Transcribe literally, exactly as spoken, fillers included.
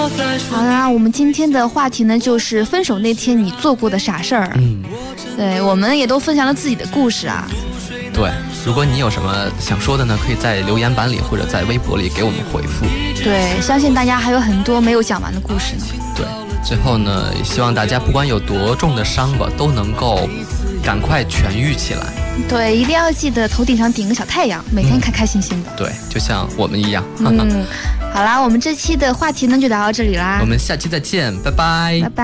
好啦，我们今天的话题呢，就是分手那天你做过的傻事儿。 嗯， 对，我们也都分享了自己的故事啊。 对，如果你有什么想说的呢，可以在留言板里或者在微博里给我们回复。 对，相信大家还有很多没有讲完的故事呢。 对，最后呢，也希望大家不管有多重的伤吧，都能够赶快痊愈起来。 对，一定要记得头顶上顶个小太阳，每天开开心心的。 嗯、对，就像我们一样。 嗯，好啦，我们这期的话题呢就聊到这里啦。 我们下期再见，拜拜。 拜拜。